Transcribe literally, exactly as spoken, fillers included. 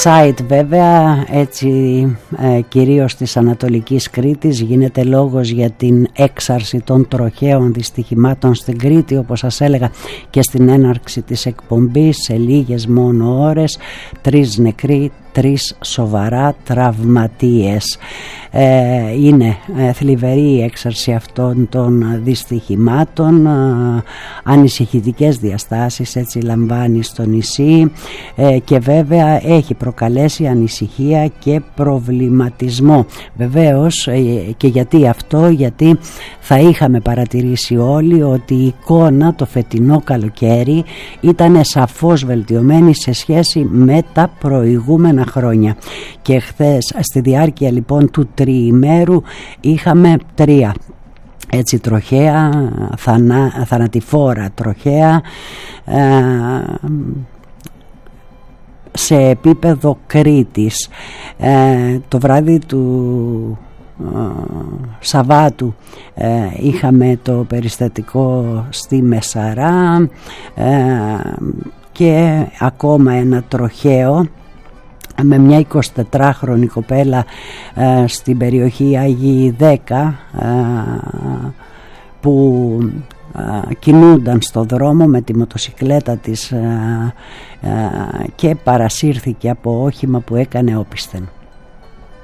Site βέβαια, έτσι ε, κυρίως της Ανατολικής Κρήτης, γίνεται λόγος για την έξαρση των τροχαίων δυστυχημάτων στην Κρήτη, όπως σας έλεγα και στην έναρξη της εκπομπής, σε λίγες μόνο ώρες, τρεις νεκροί, τρεις σοβαρά τραυματίες. Ε, είναι ε, θλιβερή η έξαρση αυτών των δυστυχημάτων, ε, ανησυχητικές διαστάσεις έτσι λαμβάνει στο νησί, ε, και βέβαια έχει προκαλέσει ανησυχία και προβληματισμό. Βεβαίως, ε, και γιατί αυτό, γιατί θα είχαμε παρατηρήσει όλοι ότι η εικόνα το φετινό καλοκαίρι ήταν σαφώς βελτιωμένη σε σχέση με τα προηγούμενα χρόνια, και χθες στη διάρκεια λοιπόν του τριημέρου είχαμε τρία έτσι τροχαία, θανά, θανατηφόρα τροχαία ε, σε επίπεδο Κρήτης. Ε, το βράδυ του Σαββάτου ε, είχαμε το περιστατικό στη Μεσαρά, ε, και ακόμα ένα τροχαίο με μια εικοσιτετράχρονη κοπέλα ε, στην περιοχή Αγίη δέκα, ε, που ε, κινούνταν στο δρόμο με τη μοτοσικλέτα της ε, ε, και παρασύρθηκε από όχημα που έκανε όπισθεν.